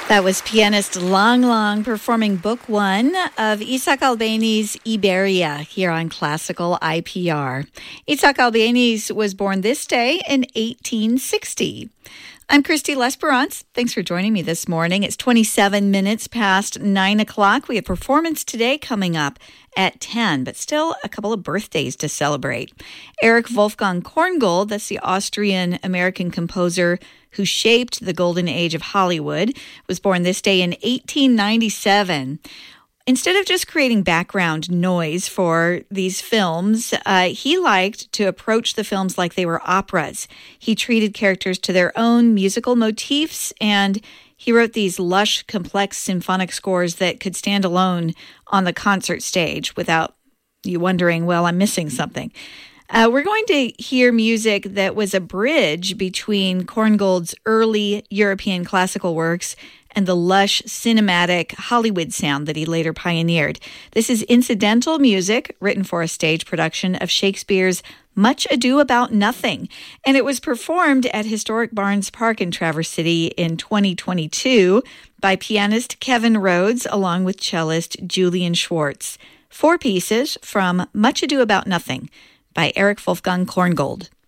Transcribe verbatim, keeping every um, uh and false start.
That was pianist Lang Lang performing Book One of Isaac Albéniz' Iberia here on Classical I P R. Isaac Albéniz was born this day in eighteen sixty. I'm Christy Lesperance. Thanks for joining me this morning. It's twenty-seven minutes past nine o'clock. We have performance today coming up at ten, but still a couple of birthdays to celebrate. Erich Wolfgang Korngold, that's the Austrian-American composer who shaped the golden age of Hollywood, was born this day in eighteen ninety-seven. Instead of just creating background noise for these films, uh, he liked to approach the films like they were operas. He treated characters to their own musical motifs, and he wrote these lush, complex symphonic scores that could stand alone on the concert stage without you wondering, well, I'm missing something. Uh, we're going to hear music that was a bridge between Korngold's early European classical works and the lush, cinematic Hollywood sound that he later pioneered. This is incidental music written for a stage production of Shakespeare's Much Ado About Nothing, and it was performed at historic Barnes Park in Traverse City in twenty twenty-two by pianist Kevin Rhodes along with cellist Julian Schwartz. Four pieces from Much Ado About Nothing by Erich Wolfgang Korngold.